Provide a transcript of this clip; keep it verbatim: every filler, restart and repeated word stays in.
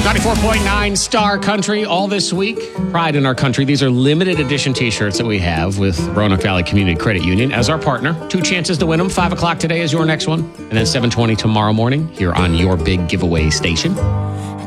ninety-four point nine Star Country all this week. Pride in our country. These are limited edition t-shirts that we have with Roanoke Valley Community Credit Union as our partner. Two chances to win them. Five o'clock today is your next one. And then seven twenty tomorrow morning here on your big giveaway station.